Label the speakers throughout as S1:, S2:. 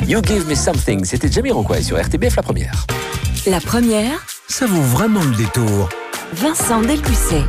S1: You Give Me Something, c'était Jamiroquai sur RTBF La Première.
S2: La Première,
S3: ça vaut vraiment le détour.
S2: Vincent Delpucet.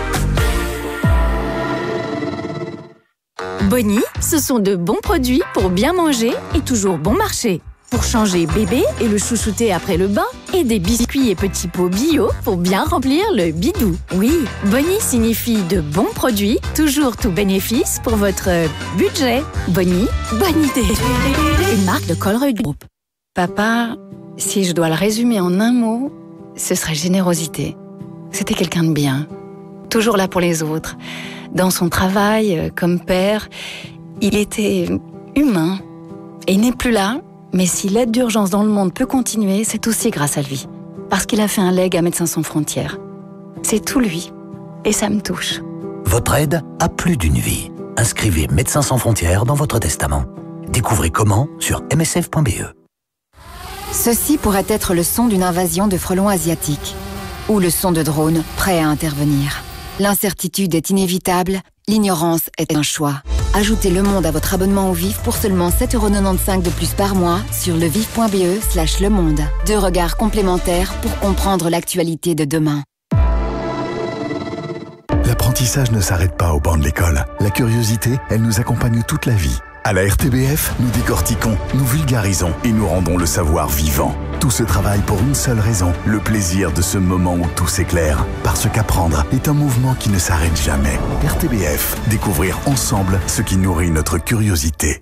S2: Bonnie, ce sont de bons produits pour bien manger et toujours bon marché. Pour changer bébé et le chouchouter après le bain, et des biscuits et petits pots bio pour bien remplir le bidou. Oui, Bonnie signifie de bons produits, toujours tout bénéfice pour votre budget. Bonnie, bonne idée. Une marque de Colruyt Group.
S4: Papa, si je dois le résumer en un mot, ce serait générosité. C'était quelqu'un de bien, toujours là pour les autres. Dans son travail, comme père, il était humain. Et il n'est plus là, mais si l'aide d'urgence dans le monde peut continuer, c'est aussi grâce à lui. Parce qu'il a fait un leg à Médecins sans frontières. C'est tout lui. Et ça me touche.
S3: Votre aide a plus d'une vie. Inscrivez Médecins sans frontières dans votre testament. Découvrez comment sur msf.be.
S5: Ceci pourrait être le son d'une invasion de frelons asiatiques. Ou le son de drones prêts à intervenir. L'incertitude est inévitable, l'ignorance est un choix. Ajoutez Le Monde à votre abonnement au VIF pour seulement 7,95€ de plus par mois sur levif.be/Le Monde. 2 regards complémentaires pour comprendre l'actualité de demain.
S6: L'apprentissage ne s'arrête pas au banc de l'école. La curiosité, elle nous accompagne toute la vie. À la RTBF, nous décortiquons, nous vulgarisons et nous rendons le savoir vivant. Tout ce travail pour une seule raison, le plaisir de ce moment où tout s'éclaire. Parce qu'apprendre est un mouvement qui ne s'arrête jamais. RTBF, découvrir ensemble ce qui nourrit notre curiosité.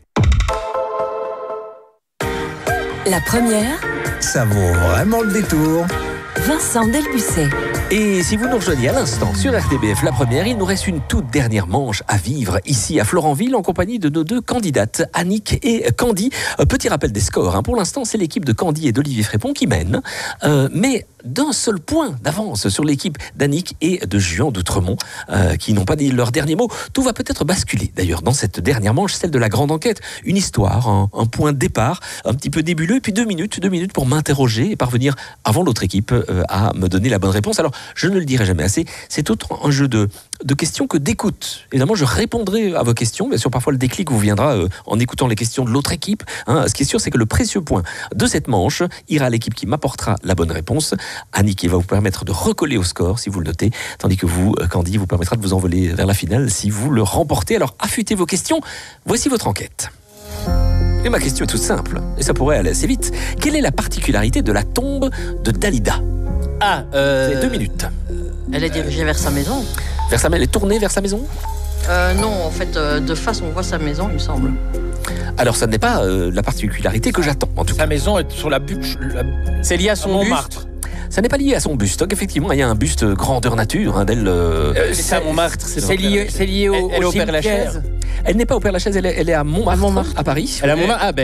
S2: La Première,
S3: Ça vaut vraiment le détour.
S2: Vincent Delpucet.
S1: Et si vous nous rejoignez à l'instant sur RTBF La Première, il nous reste une toute dernière manche à vivre ici à Florentville en compagnie de nos 2 candidates, Annick et Candy. Petit rappel des scores. Pour l'instant, c'est l'équipe de Candy et d'Olivier Frépon qui mène, mais d'un seul point d'avance sur l'équipe d'Annick et de Juan d'Outremont qui n'ont pas dit leur dernier mot. Tout va peut-être basculer d'ailleurs dans cette dernière manche, celle de la grande enquête. Une histoire, un point de départ, un petit peu nébuleux, et puis 2 minutes pour m'interroger et parvenir avant l'autre équipe à me donner la bonne réponse. Alors, je ne le dirai jamais assez, c'est autre un jeu de questions que d'écoute. Évidemment, je répondrai à vos questions. Bien sûr, parfois le déclic vous viendra en écoutant les questions de l'autre équipe. Ce qui est sûr, c'est que le précieux point de cette manche ira à l'équipe qui m'apportera la bonne réponse. Annick, va vous permettre de recoller au score si vous le notez, tandis que vous, Candy, vous permettra de vous envoler vers la finale si vous le remportez. Alors, affûtez vos questions. Voici votre enquête. Et ma question est toute simple, et ça pourrait aller assez vite. Quelle est la particularité de la tombe de Dalida ? C'est 2 minutes.
S7: Elle est dirigée vers sa maison.
S1: Elle est tournée vers sa maison ?
S7: Non, en fait, de face, on voit sa maison, il me semble.
S1: Alors, ça n'est pas la particularité que j'attends, en tout cas.
S8: Sa maison est sur la butte.
S9: C'est lié à son
S8: Montmartre.
S1: Ça n'est pas lié à son buste. Donc, effectivement, il y a un buste grandeur nature d'elle.
S9: C'est ça, Montmartre.
S8: C'est lié au cimetière.
S1: Elle n'est pas au Père-Lachaise, elle est à Montmartre, à Paris.
S9: Elle est à Montmartre.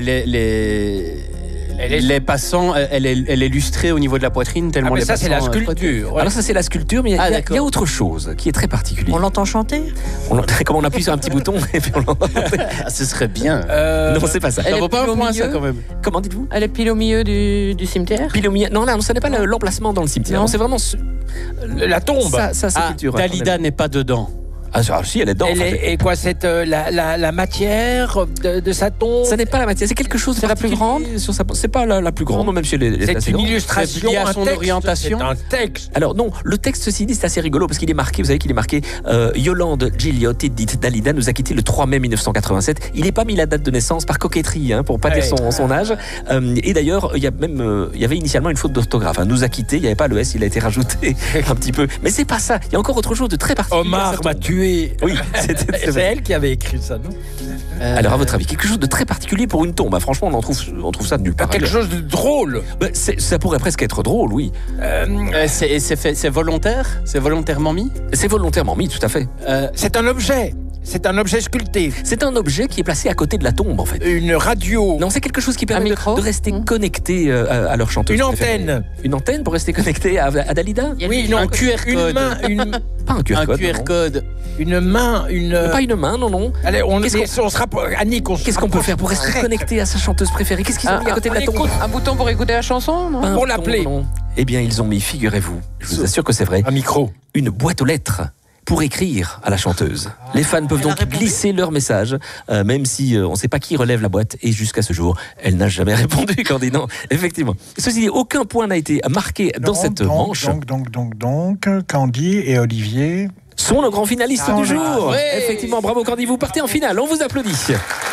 S9: Les passants, elle est lustrée au niveau de la poitrine tellement les
S8: ça,
S9: passants.
S8: c'est la sculpture.
S1: Alors ça, c'est la sculpture, mais il y a autre chose qui est très particulier.
S7: On l'entend chanter ?
S1: Comme on appuie sur un petit bouton et puis on l'entend.
S9: Ce serait bien.
S1: Non, c'est pas ça.
S9: Ça vaut pas un point, ça, quand même.
S1: Comment dites-vous ?
S7: Elle est pile au milieu du cimetière ?
S1: Pile au milieu. Non, ce n'est pas l'emplacement dans le cimetière.
S7: Non.
S1: C'est vraiment
S8: La tombe.
S1: ça c'est culture.
S9: Dalida n'est pas dedans.
S1: Ah si, elle est dedans.
S8: Et quoi, c'est la matière de sa tombe?
S1: Ça n'est pas la matière, c'est quelque chose de
S7: la plus grande
S1: sur sa... C'est pas la plus grande, même si elle est
S8: C'est
S1: assez
S8: une
S1: grande.
S8: illustration,
S9: lié à
S8: un
S9: son
S8: texte,
S9: orientation.
S8: c'est un texte.
S1: Alors non, le texte, ceci dit, c'est assez rigolo parce qu'il est marqué, vous savez qu'il est marqué Yolande Gigliotti, dite Dalida, nous a quitté le 3 mai 1987. Il n'est pas mis la date de naissance par coquetterie, pour pas dire son âge. Et d'ailleurs, il y avait initialement une faute d'orthographe. Nous a quitté, il n'y avait pas le S, il a été rajouté un petit peu. Mais c'est pas ça, il y a encore autre chose de très particulier.
S8: Omar m'a tué.
S1: Oui,
S8: c'est elle qui avait écrit ça, non?
S1: Alors à votre avis, quelque chose de très particulier pour une tombe. Franchement, on trouve ça de nulle part.
S8: Quelque chose de drôle.
S1: Ça pourrait presque être drôle, oui.
S9: C'est volontaire? C'est volontairement mis?
S1: C'est volontairement mis, tout à fait.
S8: C'est un objet. C'est un objet sculpté.
S1: C'est un objet qui est placé à côté de la tombe, en fait.
S8: Une radio.
S1: Non, c'est quelque chose qui permet de rester connecté à leur chanteuse.
S8: Une
S1: préférée.
S8: antenne.
S1: Une antenne pour rester connecté à Dalida?
S8: Oui, non,
S9: un QR code.
S1: Pas un QR code.
S9: Un QR code.
S8: Une main,
S1: Pas une main, non.
S8: Allez, on se rapproche. Annick,
S1: qu'est-ce qu'on peut faire pour rester connecté à sa chanteuse préférée? Qu'est-ce qu'ils ont mis à côté de la tombe?
S7: Un bouton pour écouter la chanson, non?
S8: Pour l'appeler.
S1: Eh bien, ils ont mis, figurez-vous, je vous assure que c'est vrai,
S8: Un micro.
S1: une boîte aux lettres pour écrire à la chanteuse. Les fans peuvent donc glisser leur message, même si on ne sait pas qui relève la boîte. Et jusqu'à ce jour, elle n'a jamais répondu, Candy. Non, effectivement. Ceci dit, aucun point n'a été marqué dans cette manche.
S10: Donc, Candy et Olivier
S1: sont nos grands finalistes du jour.
S8: Ouais.
S1: Effectivement, bravo Candy, vous partez en finale. On vous applaudit.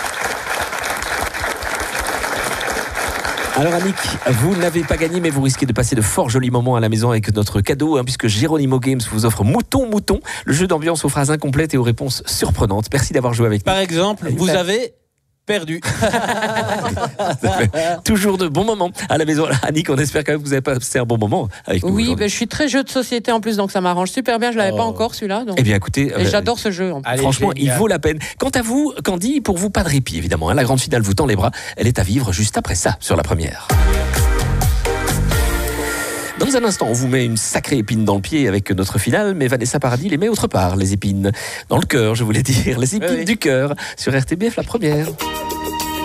S1: Alors Annick, vous n'avez pas gagné, mais vous risquez de passer de fort jolis moments à la maison avec notre cadeau, puisque Geronimo Games vous offre Mouton, le jeu d'ambiance aux phrases incomplètes et aux réponses surprenantes. Merci d'avoir joué avec nous.
S9: Par exemple, vous avez perdu.
S1: Toujours de bons moments à la maison. Annick, on espère quand même que vous avez passé un bon moment avec nous.
S7: Oui, je suis très jeu de société en plus, donc ça m'arrange super bien. Je l'avais pas encore celui-là. Donc...
S1: Eh bien écoutez,
S7: et j'adore ce jeu.
S8: Allez,
S1: franchement,
S8: génial.
S1: il vaut la peine. Quant à vous, Candy, pour vous, pas de répit évidemment. La grande finale vous tend les bras. Elle est à vivre juste après ça, sur la première. Dans un instant, on vous met une sacrée épine dans le pied avec notre finale, mais Vanessa Paradis les met autre part, les épines. Dans le cœur, je voulais dire, les épines du cœur, sur RTBF la première.